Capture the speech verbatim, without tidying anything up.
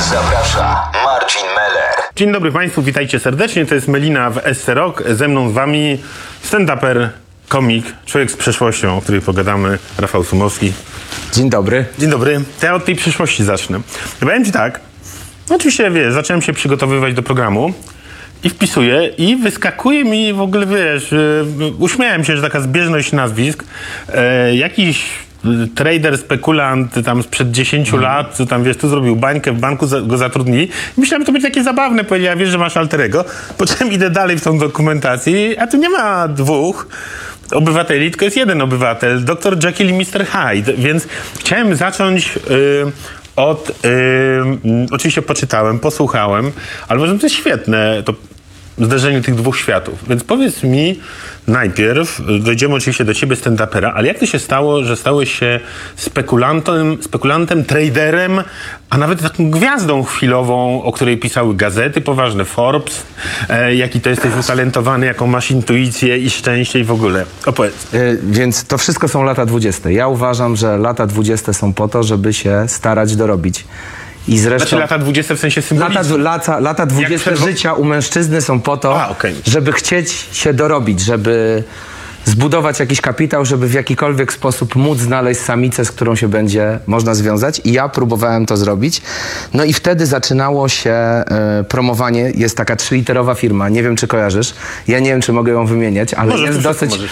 Zaprasza Marcin Meller. Dzień dobry Państwu, witajcie serdecznie. To jest Melina w S C Rock. Ze mną z Wami stand-uper, komik, człowiek z przeszłością, o której pogadamy, Rafał Sumowski. Dzień dobry. Dzień dobry. To ja od tej przyszłości zacznę. Powiem Ci tak, oczywiście wiesz, zacząłem się przygotowywać do programu i wpisuję i wyskakuje mi w ogóle, wiesz, yy, uśmiałem się, że taka zbieżność nazwisk, yy, jakiś trader, spekulant tam sprzed dziesięciu mm. lat, co tam, wiesz, tu zrobił bańkę, w banku za, go zatrudnili. I myślałem, że to będzie takie zabawne. Powiedziałem, wiesz, że masz alterego. Po czym idę dalej w tą dokumentację, a tu nie ma dwóch obywateli, tylko jest jeden obywatel, doktor Jekyll i mister Hyde. Więc chciałem zacząć yy, od... Yy, oczywiście poczytałem, posłuchałem, ale uważam, to jest świetne, to zderzenie tych dwóch światów. Więc powiedz mi najpierw, dojdziemy oczywiście do ciebie stand-upera, ale jak to się stało, że stałeś się spekulantem, spekulantem, traderem, a nawet taką gwiazdą chwilową, o której pisały gazety poważne, Forbes, e, jaki to jesteś utalentowany, jaką masz intuicję i szczęście i w ogóle. Opowiedz. Yy, więc to wszystko są lata dwudzieste. Ja uważam, że lata dwudzieste są po to, żeby się starać dorobić. I zresztą Znaczy lata dwudzieste w sensie symbolicznym. Lata, lata, lata dwudzieste przerwo... życia u mężczyzny są po to, A, okay. żeby chcieć się dorobić, żeby zbudować jakiś kapitał, żeby w jakikolwiek sposób móc znaleźć samicę, z którą się będzie można związać. I ja próbowałem to zrobić. No i wtedy zaczynało się y, promowanie. Jest taka trzyliterowa firma, nie wiem, czy kojarzysz. Ja nie wiem, czy mogę ją wymieniać, ale Może, jest dosyć, możesz.